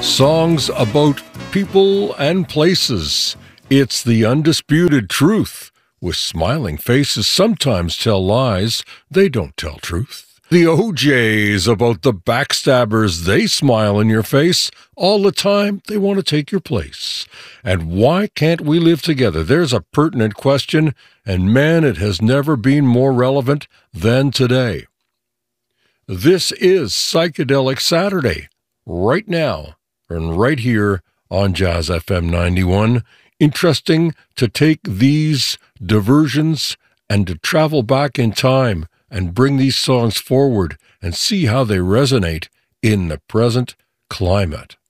Songs about people and places. It's the undisputed truth. With smiling faces sometimes tell lies, they don't tell truth. The OJs about the backstabbers, they smile in your face. All the time, they want to take your place. And why can't we live together? There's a pertinent question, and man, it has never been more relevant than today. This is Psychedelic Saturday, right now, and right here on Jazz FM 91. Interesting to take these diversions and to travel back in time and bring these songs forward and see how they resonate in the present climate.